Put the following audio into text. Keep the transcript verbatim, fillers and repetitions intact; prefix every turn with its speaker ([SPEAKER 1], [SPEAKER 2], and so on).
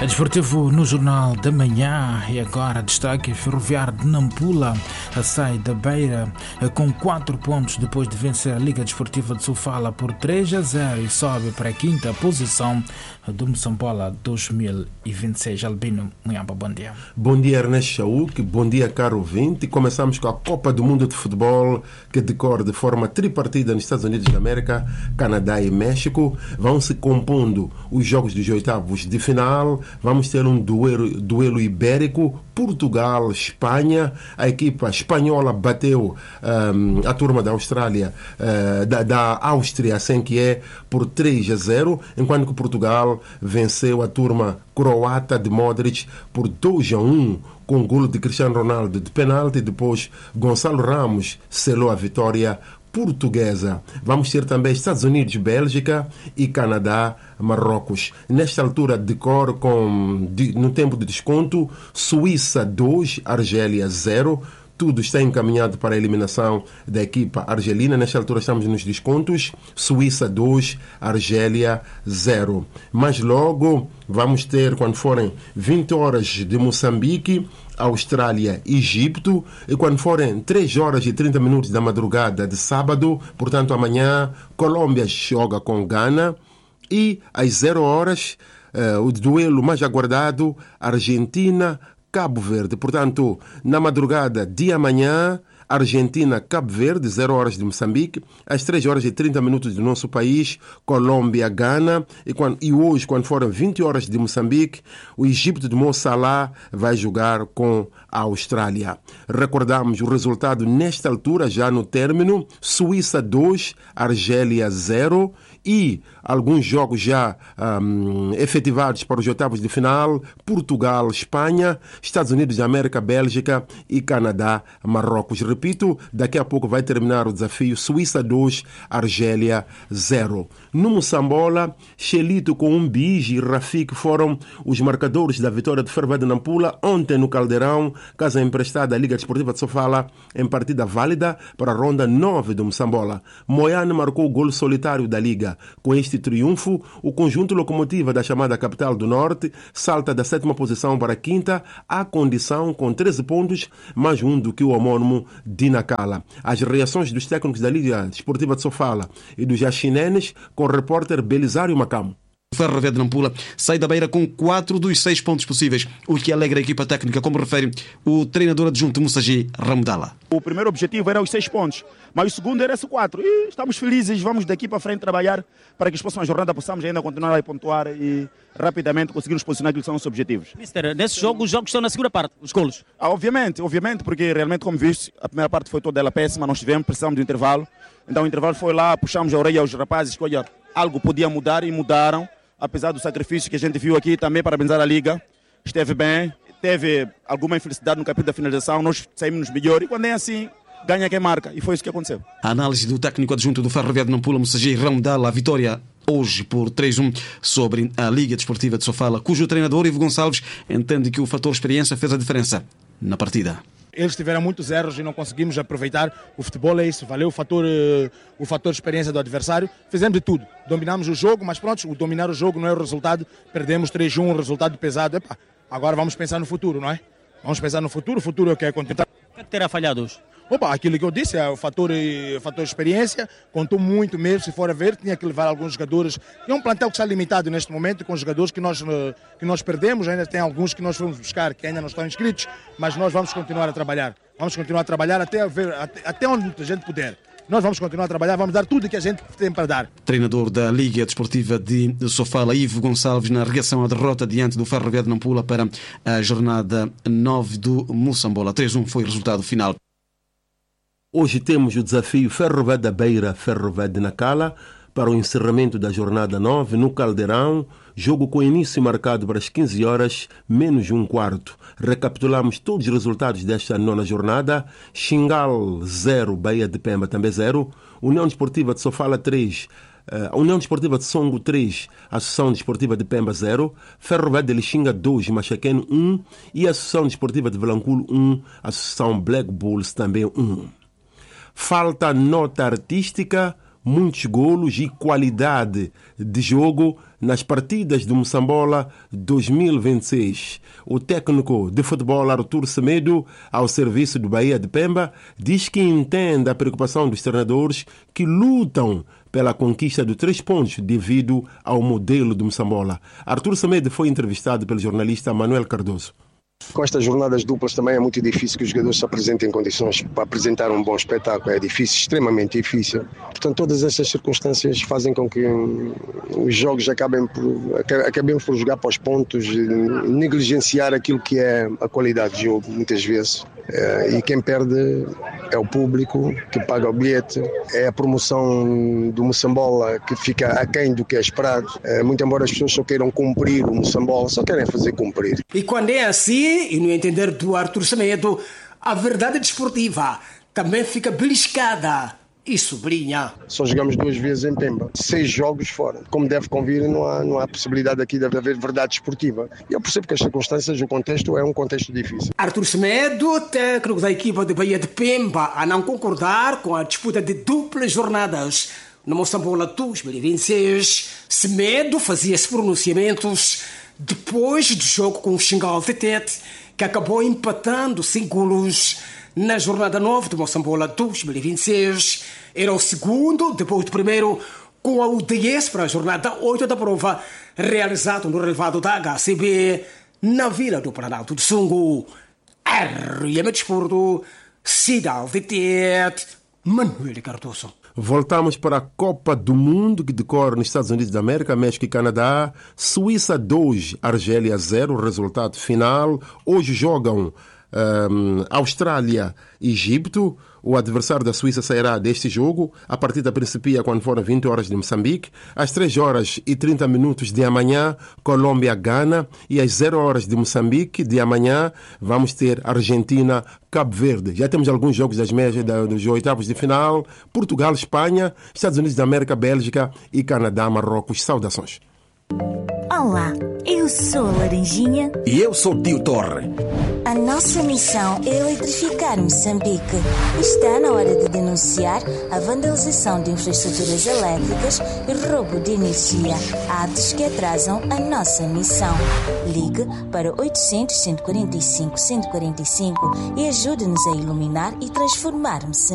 [SPEAKER 1] É desportivo no Jornal da Manhã e agora destaque: Ferroviário de Nampula sai da Beira com quatro pontos depois de vencer a Liga Desportiva de Sofala por três a zero e sobe para a quinta posição do Moçambola dois mil e vinte e seis. Albino Munhamba, bom dia.
[SPEAKER 2] Bom dia, Ernesto Chauk, bom dia, caro ouvinte. Começamos com a Copa do Mundo de Futebol, que decorre de forma tripartida nos Estados Unidos da América, Canadá e México. Vão se compondo os jogos dos oitavos de final. Vamos ter um duelo, duelo ibérico, Portugal-Espanha. A equipa espanhola bateu um, a turma da Austrália, uh, da, da Áustria, assim que é, por três a zero, enquanto que Portugal venceu a turma croata de Modric por dois a um, com golo de Cristiano Ronaldo de penalti. Depois Gonçalo Ramos selou a vitória portuguesa. Vamos ter também Estados Unidos, Bélgica e Canadá, Marrocos. Nesta altura decorre com, de, no tempo de desconto, Suíça dois, Argélia zero. Tudo está encaminhado para a eliminação da equipa argelina. Nesta altura estamos nos descontos. Suíça dois, Argélia zero. Mas logo vamos ter, quando forem vinte horas de Moçambique, Austrália, Egito, e quando forem três horas e trinta minutos da madrugada de sábado, portanto amanhã, Colômbia joga com Gana, e às zero horas, uh, o duelo mais aguardado, Argentina, Cabo Verde. Portanto, na madrugada de amanhã, Argentina, Cabo Verde, zero horas de Moçambique, às três horas e trinta minutos do nosso país, Colômbia, Gana, e, quando, e hoje, quando forem vinte horas de Moçambique, o Egito de Mo Salah vai jogar com a Austrália. Recordamos o resultado nesta altura, já no término: Suíça dois, Argélia zero, e alguns jogos já um, efetivados para os oitavos de final: Portugal, Espanha, Estados Unidos da América, Bélgica e Canadá, Marrocos. Repito, daqui a pouco vai terminar o desafio: Suíça dois, Argélia zero. No Moçambola, Xelito com um bis e Rafik foram os marcadores da vitória de Ferroviário de Nampula ontem no Caldeirão, casa emprestada à Liga Desportiva de Sofala, em partida válida para a ronda nove do Moçambola. Moyane marcou o golo solitário da Liga. Com este triunfo, o conjunto locomotiva da chamada Capital do Norte salta da sétima posição para a quinta, à condição com treze pontos, mais um do que o homónimo de Nacala. As reações dos técnicos da Liga Desportiva de Sofala e dos Jaxinenes, com o repórter Belisário Macamo.
[SPEAKER 3] O Ferroviário de Nampula sai da Beira com quatro dos seis pontos possíveis, o que alegra a equipa técnica, como refere o treinador adjunto Mussaji Ramudala.
[SPEAKER 4] O primeiro objetivo era os seis pontos, mas o segundo era esse quatro. E estamos felizes, vamos daqui para frente trabalhar para que as próximas jornadas possamos ainda continuar a pontuar e rapidamente conseguir nos posicionar aquilo que são os objetivos.
[SPEAKER 5] Mister, nesse jogo, os jogos estão na segunda parte, os golos?
[SPEAKER 4] Ah, obviamente, obviamente, porque realmente, como viste, a primeira parte foi toda ela péssima, nós tivemos, precisamos de um intervalo. Então o intervalo foi lá, puxamos a orelha aos rapazes que, olha, algo podia mudar e mudaram. Apesar do sacrifício que a gente viu aqui, também parabenizar a Liga, esteve bem, teve alguma infelicidade no capítulo da finalização, nós saímos melhor e quando é assim, ganha quem marca, e foi isso que aconteceu.
[SPEAKER 3] A análise do técnico adjunto do Ferroviário de Nampula, Mussaji Ramudala, a vitória hoje por três a um sobre a Liga Desportiva de Sofala, cujo treinador Ivo Gonçalves entende que o fator experiência fez a diferença na partida.
[SPEAKER 6] Eles tiveram muitos erros e não conseguimos aproveitar. O futebol é isso, valeu o fator, o fator experiência do adversário. Fizemos de tudo, dominamos o jogo, mas pronto, o dominar o jogo não é o resultado. Perdemos três a um, um resultado pesado. Epa, agora vamos pensar no futuro, não é? Vamos pensar no futuro, o futuro é o que é continuar.
[SPEAKER 5] O que é que terá falhado hoje?
[SPEAKER 6] Opa, aquilo que eu disse é o fator, o fator experiência, contou muito mesmo, se for a ver, tinha que levar alguns jogadores. É um plantel que está limitado neste momento, com jogadores que nós, que nós perdemos, ainda tem alguns que nós fomos buscar, que ainda não estão inscritos, mas nós vamos continuar a trabalhar. Vamos continuar a trabalhar até, ver, até, até onde a gente puder. Nós vamos continuar a trabalhar, vamos dar tudo o que a gente tem para dar.
[SPEAKER 3] Treinador da Liga Desportiva de Sofala, Ivo Gonçalves, na reação à derrota diante do Ferroviário de Nampula para a jornada nove do Moçambola. três a um foi o resultado final.
[SPEAKER 2] Hoje temos o desafio Ferroviário da Beira, Ferroviário de Nacala, para o encerramento da jornada nove no Caldeirão, jogo com início marcado para as quinze horas, menos um quarto. Recapitulamos todos os resultados desta nona jornada: Xingal zero, Bahia de Pemba também zero, União Desportiva de Sofala três, Uh, União Desportiva de Songo três, Associação Desportiva de Pemba zero, Ferroviário de Lixinga dois, Machaqueno um e Associação Desportiva de Vilanculo um, Associação Black Bulls também um. Falta nota artística muitos golos e qualidade de jogo nas partidas do Moçambola dois mil e vinte e seis. O técnico de futebol Artur Semedo, ao serviço do Bahia de Pemba, diz que entende a preocupação dos treinadores que lutam pela conquista de três pontos devido ao modelo do Moçambola. Artur Semedo foi entrevistado pelo jornalista Manuel Cardoso.
[SPEAKER 7] Com estas jornadas duplas também é muito difícil que os jogadores se apresentem em condições para apresentar um bom espetáculo. É difícil, extremamente difícil. Portanto, todas estas circunstâncias fazem com que os jogos acabem por, acabemos por jogar para os pontos, negligenciar aquilo que é a qualidade de jogo, muitas vezes. E quem perde é o público que paga o bilhete, é a promoção do Moçambola que fica aquém do que é esperado. Muito embora as pessoas só queiram cumprir o Moçambola, só querem fazer cumprir.
[SPEAKER 8] E quando é assim, e no entender do Artur Semedo, a verdade desportiva também fica beliscada e sublinha.
[SPEAKER 7] Só jogamos duas vezes em Pemba, seis jogos fora. Como deve convir, não há, não há possibilidade aqui de haver verdade esportiva. E eu percebo que as circunstâncias, o contexto é um contexto difícil.
[SPEAKER 8] Artur Semedo, técnico da equipa de Bahia de Pemba, a não concordar com a disputa de duplas jornadas no Moçambola dois mil e vinte e seis. Semedo fazia esses pronunciamentos depois do jogo com o Xingal de Tete, que acabou empatando sem golos na jornada nove do Moçambola dois mil e vinte e seis. Era o segundo, depois do primeiro, com a U D S para a jornada oito da prova, realizado no relevado da H C B, na Vila do Planalto de Sungo. R M Desporto, Cidade de Tete, Manuel Cardoso.
[SPEAKER 2] Voltamos para a Copa do Mundo que decorre nos Estados Unidos da América, México e Canadá. Suíça dois, Argélia zero, resultado final. Hoje jogam um, Austrália e Egito. O adversário da Suíça sairá deste jogo. A partida principia quando forem vinte horas de Moçambique. Às três horas e trinta minutos de amanhã, Colômbia-Gana. E às zero horas de Moçambique de amanhã, vamos ter Argentina-Cabo Verde. Já temos alguns jogos das meias dos oitavos de final. Portugal, Espanha, Estados Unidos da América, Bélgica e Canadá, Marrocos. Saudações.
[SPEAKER 9] Olá, eu sou a Laranjinha.
[SPEAKER 10] E eu sou o Tio Torre.
[SPEAKER 9] A nossa missão é eletrificar Moçambique. Está na hora de denunciar a vandalização de infraestruturas elétricas e roubo de energia, atos que atrasam a nossa missão. Ligue para oitocentos, cento e quarenta e cinco, cento e quarenta e cinco e ajude-nos a iluminar e transformar Moçambique.